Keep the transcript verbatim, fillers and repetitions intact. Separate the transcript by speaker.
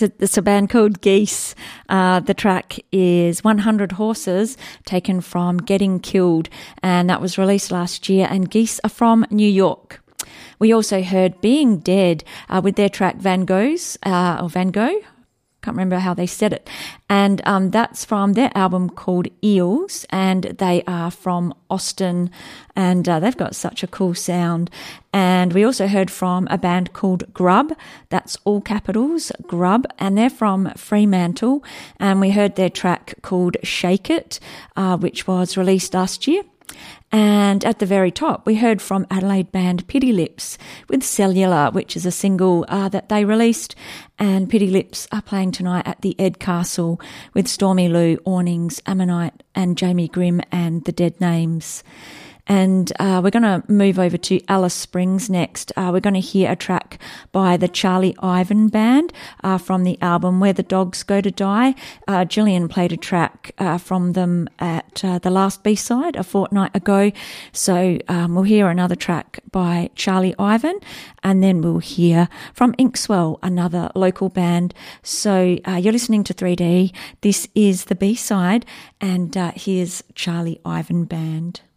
Speaker 1: It's a band called Geese. Uh, the track is one hundred Horses, taken from Getting Killed, and that was released last year, and Geese are from New York. We also heard Being Dead uh, with their track Van Gogh's, uh, or Van Gogh. Can't remember how they said it. And um, that's from their album called Eels, and they are from Austin, and uh, they've got such a cool sound. And we also heard from a band called Grub. That's all capitals, Grub, and they're from Fremantle. And we heard their track called Shake It, uh, which was released last year. And at the very top, we heard from Adelaide band Pity Lips with Cellular, which is a single uh, that they released. And Pity Lips are playing tonight at the Ed Castle with Stormy Lou, Awnings, Ammonite, and Jamie Grimm and the Dead Names. And uh, we're going to move over to Alice Springs next. Uh, we're going to hear a track by the Charlie Ivan Band uh, from the album Where the Dogs Go to Die. Uh, Gillian played a track uh, from them at uh, the last B-side a fortnight ago. So um, we'll hear another track by Charlie Ivan, and then we'll hear from Inkswell, another local band. So uh, you're listening to three D. This is the B-side, and uh, here's Charlie Ivan Band.